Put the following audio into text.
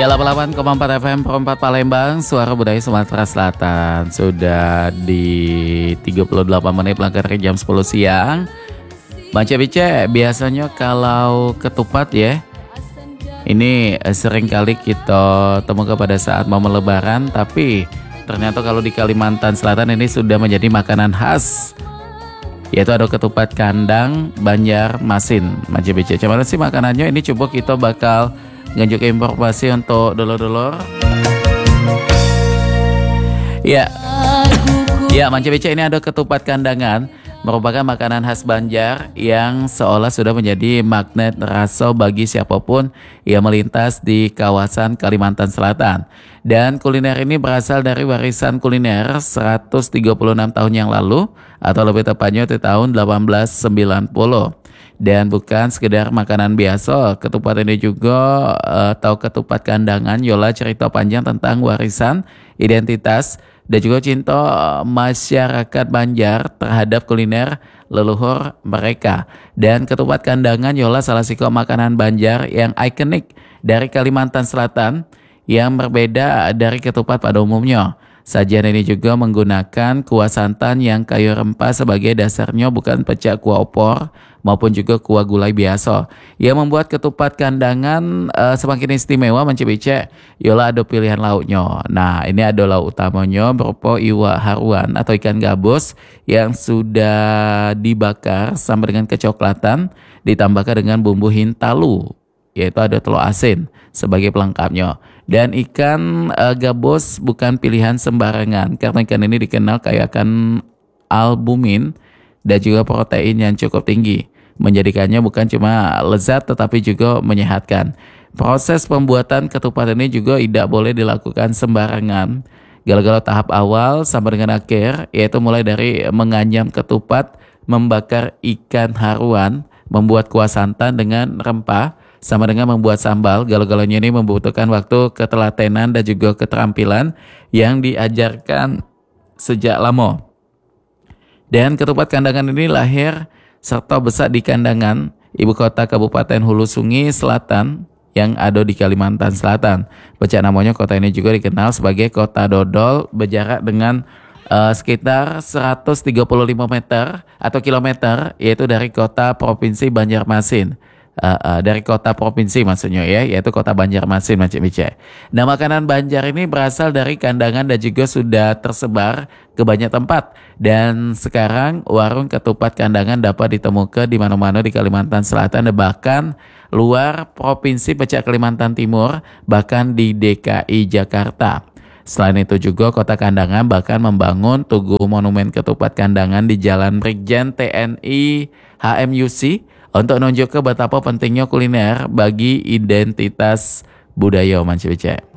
Iya, 88,4 FM Perempat Palembang, Suara Budaya Sumatera Selatan. Sudah di 38 menit melangkah dari jam 10 siang. Baca bice, biasanya kalau ketupat ya, ini sering kali kita temukan pada saat momen lebaran. Tapi ternyata kalau di Kalimantan Selatan ini sudah menjadi makanan khas, yaitu ada ketupat kandang Banjarmasin. Baca bice, cuman sih makanannya ini coba kita bakal nganjuk informasi untuk dulur-dulur. Ya, Manca Beca, ini ada ketupat kandangan, merupakan makanan khas Banjar yang seolah sudah menjadi magnet rasa bagi siapapun yang melintas di kawasan Kalimantan Selatan. Dan kuliner ini berasal dari warisan kuliner 136 tahun yang lalu, atau lebih tepatnya di tahun 1890. Dan bukan sekedar makanan biasa, ketupat ini juga atau ketupat kandangan yola cerita panjang tentang warisan, identitas, dan juga cinta masyarakat Banjar terhadap kuliner leluhur mereka. Dan ketupat kandangan yola salah satu makanan Banjar yang ikonik dari Kalimantan Selatan yang berbeda dari ketupat pada umumnya. Sajian ini juga menggunakan kuah santan yang kayu rempah sebagai dasarnya, bukan pecah kuah opor maupun juga kuah gulai biasa. Yang membuat ketupat kandangan semakin istimewa mencicipi yola ada pilihan lauknya. Nah, ini ada lauk utamanya berupa iwak haruan atau ikan gabus yang sudah dibakar sampai dengan kecoklatan, ditambahkan dengan bumbu hintalu, yaitu ada telur asin sebagai pelengkapnya. Dan ikan gabus bukan pilihan sembarangan, karena ikan ini dikenal kaya akan albumin dan juga protein yang cukup tinggi, menjadikannya bukan cuma lezat tetapi juga menyehatkan. Proses pembuatan ketupat ini juga tidak boleh dilakukan sembarangan. Galau-galau tahap awal sampai dengan akhir, yaitu mulai dari menganyam ketupat, membakar ikan haruan, membuat kuah santan dengan rempah, sama dengan membuat sambal. Galau-galaunya ini membutuhkan waktu, ketelatenan, dan juga keterampilan yang diajarkan sejak lama. Dan ketupat kandangan ini lahir serta besar di Kandangan, ibu kota Kabupaten Hulu Sungai Selatan yang ada di Kalimantan Selatan. Baca namanya, kota ini juga dikenal sebagai Kota Dodol, berjarak dengan sekitar 135 meter atau kilometer, yaitu dari kota provinsi Banjarmasin. Dari kota provinsi maksudnya ya, yaitu kota Banjarmasin, Macik Bice. Nah, makanan Banjar ini berasal dari kandangan dan juga sudah tersebar ke banyak tempat. Dan sekarang warung ketupat kandangan dapat ditemukan di mana-mana di Kalimantan Selatan dan bahkan luar provinsi pecah Kalimantan Timur, bahkan di DKI Jakarta. Selain itu juga kota Kandangan bahkan membangun tugu monumen ketupat kandangan di Jalan Brigjen TNI HMUC untuk menunjukkan betapa pentingnya kuliner bagi identitas budaya, Manca Bice.